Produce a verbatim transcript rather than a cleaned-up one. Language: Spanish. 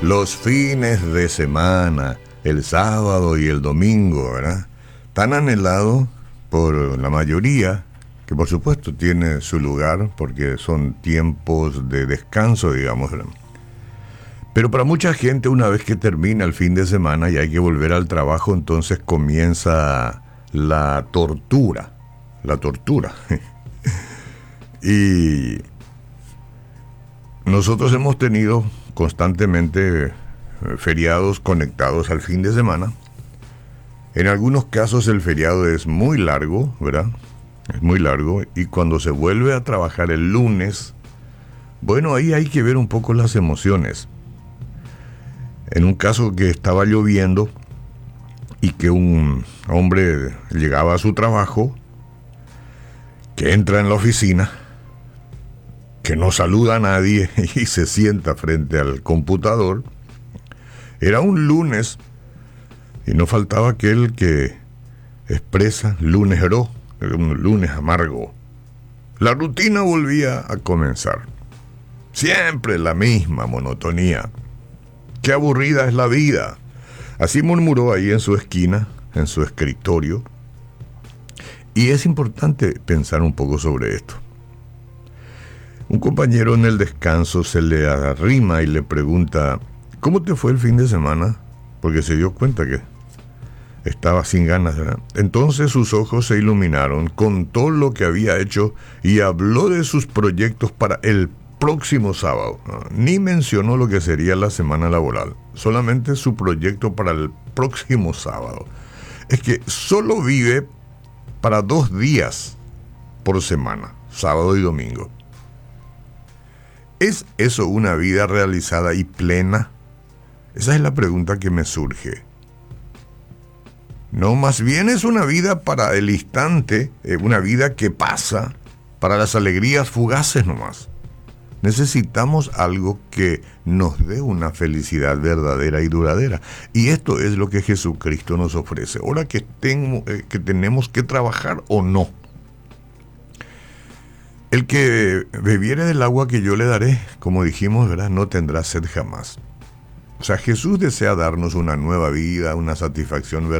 Los fines de semana, el sábado y el domingo, ¿verdad? Tan anhelado por la mayoría, que por supuesto tiene su lugar porque son tiempos de descanso, digamos, ¿verdad? Pero para mucha gente, una vez que termina el fin de semana y hay que volver al trabajo, entonces comienza la tortura, la tortura. Y nosotros hemos tenido constantemente feriados conectados al fin de semana. En algunos casos el feriado es muy largo, ¿verdad? Es muy largo, y cuando se vuelve a trabajar el lunes, bueno, ahí hay que ver un poco las emociones. En un caso que estaba lloviendo y que un hombre llegaba a su trabajo, que entra en la oficina, que no saluda a nadie y se sienta frente al computador. Era un lunes y no faltaba aquel que expresa lunero, un lunes amargo. La rutina volvía a comenzar. Siempre la misma monotonía. Qué aburrida es la vida. Así murmuró ahí en su esquina, en su escritorio. Y es importante pensar un poco sobre esto. Un compañero en el descanso se le arrima y le pregunta: ¿cómo te fue el fin de semana? Porque se dio cuenta que estaba sin ganas, ¿verdad? Entonces sus ojos se iluminaron, contó lo que había hecho y habló de sus proyectos para el próximo sábado. Ni mencionó lo que sería la semana laboral, solamente su proyecto para el próximo sábado. Es que solo vive para dos días por semana, sábado y domingo. ¿Es eso una vida realizada y plena? Esa es la pregunta que me surge. No, más bien es una vida para el instante, eh, una vida que pasa, para las alegrías fugaces nomás. Necesitamos algo que nos dé una felicidad verdadera y duradera. Y esto es lo que Jesucristo nos ofrece. Ahora que, tengo, eh, que tenemos que trabajar o no. El que bebiere del agua que yo le daré, como dijimos, ¿verdad?, no tendrá sed jamás. O sea, Jesús desea darnos una nueva vida, una satisfacción verdadera.